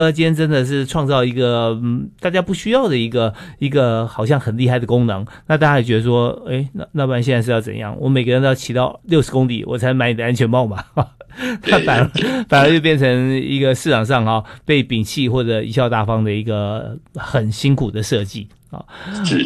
今天真的是创造一个大家不需要的一个好像很厉害的功能，那大家也觉得说，那不然现在是要怎样？我每个人都要骑到60公里，我才买你的安全帽嘛。那反而就变成一个市场上被摒弃或者贻笑大方的一个很辛苦的设计。 是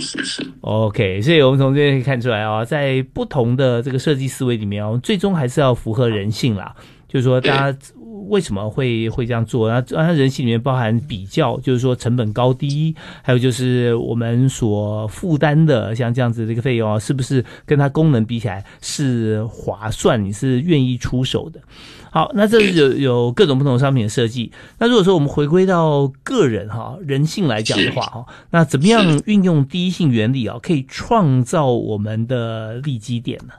OK， 所以我们从这边可以看出来在不同的这个设计思维里面最终还是要符合人性啦。就是说大家为什么会这样做？那人性里面包含比较，就是说成本高低，还有就是我们所负担的像这样子的一个费用是不是跟它功能比起来是划算，你是愿意出手的。好，那这有各种不同的商品的设计。那如果说我们回归到个人人性来讲的话那怎么样运用第一性原理可以创造我们的利基点呢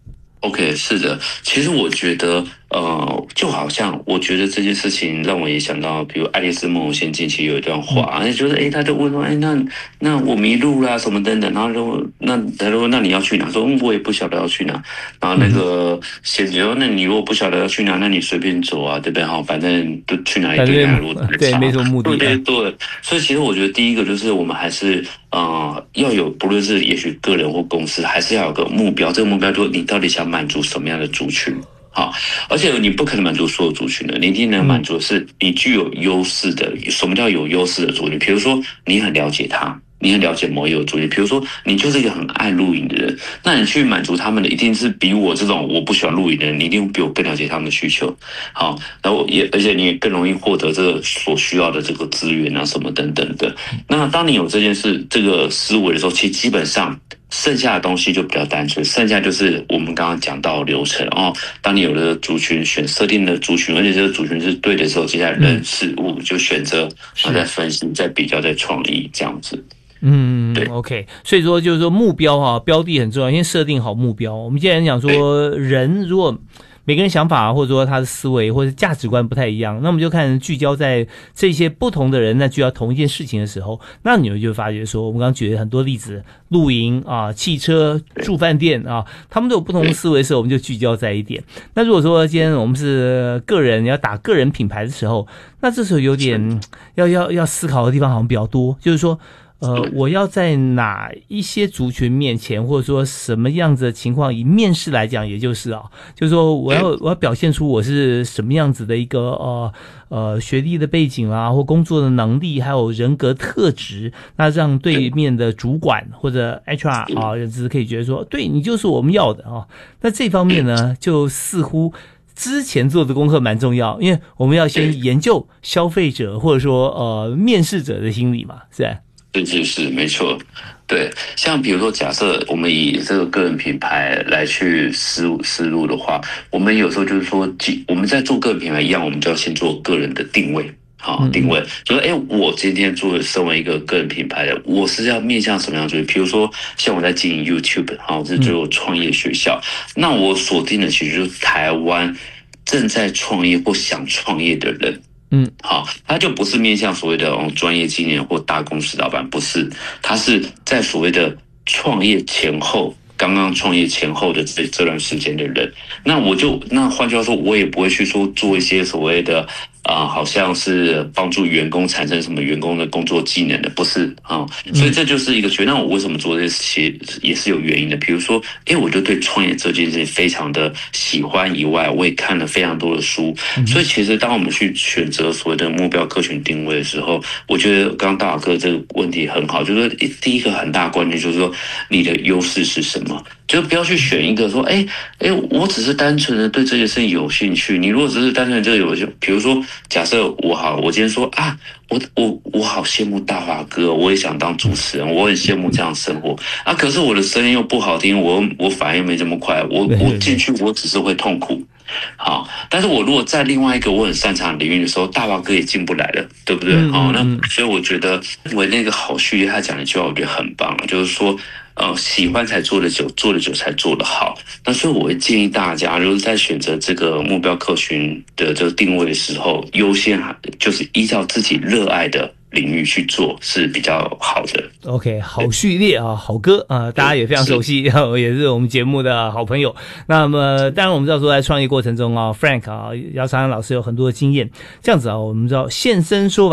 ？OK， 是的，其实我觉得，就好像我觉得这件事情让我也想到，比如《爱丽丝梦游仙境》其实有一段话，就是他就问说，那我迷路啦什么等等，然后他说那你要去哪？说我也不晓得要去哪。然后那个仙子说，那你如果不晓得要去哪，那你随便走啊，对不对？反正都去哪里对哪路对，没什么目的。 对。所以其实我觉得第一个就是我们还是要有，不论是也许个人或公司，还是要有个目标。这个目标就是你到底想满足什么样的族群？好，而且你不可能满足所有族群的，你一定能满足的是你具有优势的。什么叫有优势的族群？比如说你很了解他，你很了解某一个族群，比如说你就是一个很爱露营的人，那你去满足他们的一定是比我这种我不喜欢露营的人，你一定比我更了解他们的需求。好，然后而且你也更容易获得这个所需要的这个资源啊什么等等的。那当你有这个思维的时候，其实基本上剩下的东西就比较单纯，剩下就是我们刚刚讲到的流程当你有了族群设定的族群，而且这个族群是对的时候，接下来人事物就选择，然后再分析、再比较、再创意这样子。 对 ，OK， 所以说就是说目标标的很重要，先设定好目标。我们既然讲说人如果每个人想法或者说他的思维或者价值观不太一样，那我们就看聚焦在这些不同的人在聚焦同一件事情的时候，那你就发觉说我们刚刚举了很多例子，露营汽车、住饭店他们都有不同的思维的时候，我们就聚焦在一点。那如果说今天我们是个人要打个人品牌的时候，那这时候有点要思考的地方好像比较多，就是说我要在哪一些族群面前，或者说什么样子的情况，以面试来讲，也就是就是说我要表现出我是什么样子的一个学历的背景啦，或工作的能力，还有人格特质，那让对面的主管或者 HR 人资可以觉得说，对你就是我们要的那这方面呢，就似乎之前做的功课蛮重要，因为我们要先研究消费者或者说面试者的心理嘛，是吧？ 是没错，对，像比如说，假设我们以这个个人品牌来去思路的话，我们有时候就是说，我们在做个人品牌一样，我们就要先做个人的定位。好，定位就是我今天身为一个个人品牌的，我是要面向什么样的族群？比如说，像我在经营 YouTube， 这就是创业学校，那我锁定的其实就是台湾正在创业或想创业的人。好，他就不是面向所谓的专业经理人或大公司老板，不是，他是在所谓的创业前后，刚刚创业前后的这段时间的人。那换句话说，我也不会去说做一些所谓的好像是帮助员工产生什么员工的工作技能的，不是所以这就是一个那我为什么做这些也是有原因的。比如说，我就对创业这件事情非常的喜欢，以外我也看了非常多的书，所以其实当我们去选择所谓的目标客群定位的时候，我觉得刚刚大哥这个问题很好，就是说第一个很大的关键就是说你的优势是什么。就不要去选一个说，我只是单纯的对这件事情有兴趣。你如果只是单纯的这个有兴趣，比如说，假设我今天说我好羡慕大华哥，我也想当主持人，我很羡慕这样生活可是我的声音又不好听，我反应没这么快，我进去我只是会痛苦。好，但是我如果在另外一个我很擅长的领域的时候，大华哥也进不来了，对不对？那所以我觉得我那个好序列他讲的一句话，我觉得很棒，就是说喜欢才做的久，做的久才做的好。那所以我会建议大家，如果在选择这个目标客群的这个定位的时候，优先就是依照自己热爱的领域去做是比较好的。 OK， 好序列啊，好歌啊，大家也非常熟悉，也是我们节目的好朋友。那么当然我们知道说在创业过程中啊 ，Frank 啊，姚长安老师有很多的经验。这样子啊，我们知道现身说法。